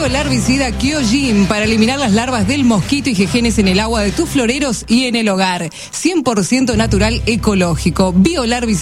Biolarvicida Kyojin para eliminar las larvas del mosquito y jejenes en el agua de tus floreros y en el hogar. 100% natural, ecológico. Biolarvicida